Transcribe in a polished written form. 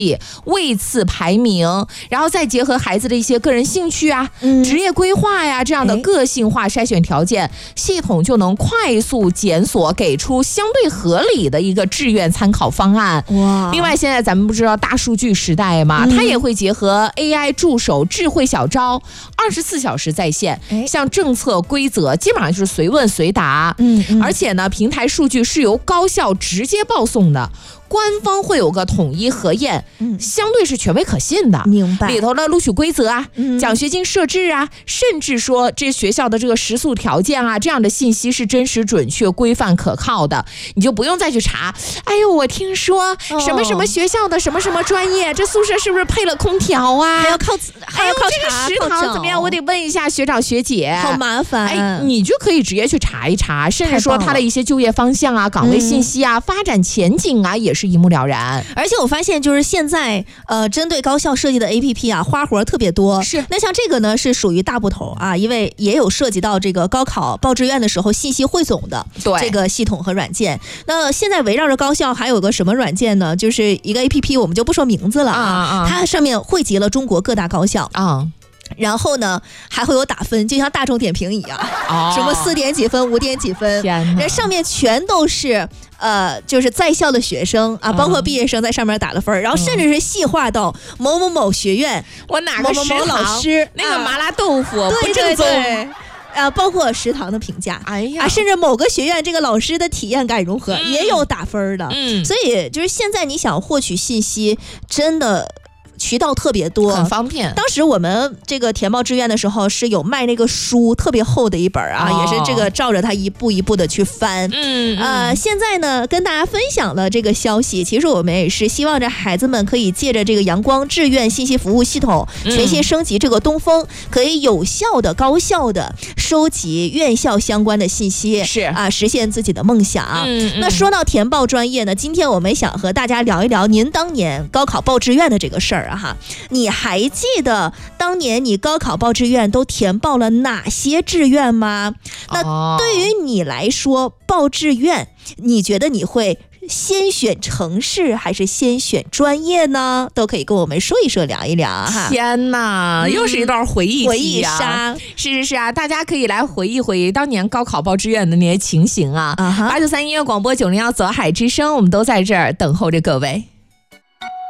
位次排名，然后再结合孩子的一些个人兴趣啊、职业规划呀这样的个性化筛选条件，系统就能快速检索，给出相对合理的一个志愿参考方案。哇！另外，现在咱们不知道大数据时代嘛，它也会结合 AI 助手、智慧小招，24小时在线，像政策规则基本上就是随问随答。而且呢，平台数据是由高校直接报送的。官方会有个统一核验，相对是权威可信的。 明白。 里头的录取规则啊、奖学金设置啊，甚至说这学校的这个食宿条件啊，这样的信息是真实、准确、规范、可靠的，你就不用再去查。哎呦，我听说什么什么学校的什么什么专业，这宿舍是不是配了空调啊？ 还要靠查， 这个食堂怎么样？我得问一下学长学姐， 好麻烦。 你就可以直接去查一查，甚至说他的一些就业方向啊、岗位信息啊、发展前景啊，也是一目了然。 而且我发现就是现在针对高校设计的 APP 啊，花活特别多。 是。 那像这个呢是属于大部头啊，因为也有涉及到这个高考报志愿的时候信息汇总的这个系统和软件。那现在围绕着高校还有个什么软件呢？就是一个 APP， 我们就不说名字了它上面汇集了中国各大高校然后呢还会有打分，就像大众点评一样，什么4点几分、5点几分，这上面全都是就是在校的学生啊，包括毕业生在上面打了分，然后甚至是细化到某某某学院， 我哪个某某某老师那个麻辣豆腐不正宗。 包括食堂的评价，甚至某个学院这个老师的体验感如何，也有打分的。所以就是现在你想获取信息，真的渠道特别多， 很方便。 当时我们这个填报志愿的时候是有卖那个书，特别厚的一本啊，也是这个照着它一步一步的去翻。现在呢跟大家分享了这个消息，其实我们也是希望着孩子们可以借着这个阳光志愿信息服务系统全新升级这个东风，可以有效的、高效的收集院校相关的信息，实现自己的梦想。那说到填报专业呢，今天我们想和大家聊一聊您当年高考报志愿的这个事儿。你还记得当年你高考报志愿都填报了哪些志愿吗？那对于你来说，报志愿你觉得你会先选城市还是先选专业呢？都可以跟我们说一说，聊一聊哈。 天哪，又是一段回忆杀。 是啊，大家可以来回忆回忆当年高考报志愿的那些情形啊。893音乐广播901走海之声，我们都在这儿等候着各位。